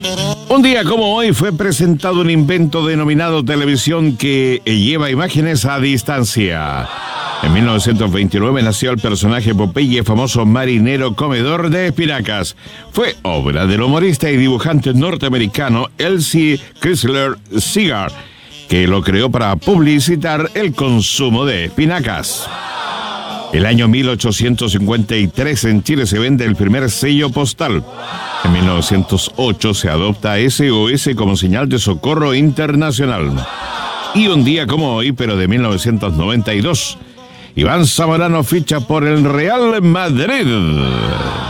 Un día como hoy fue presentado un invento denominado televisión que lleva imágenes a distancia. En 1929 nació el personaje Popeye, famoso marinero comedor de espinacas. Fue obra del humorista y dibujante norteamericano Elsie Chrysler Segar, que lo creó para publicitar el consumo de espinacas. El año 1853 en Chile se vende el primer sello postal. En 1908 se adopta SOS como señal de socorro internacional. Y un día como hoy, pero de 1992, Iván Zamorano ficha por el Real Madrid.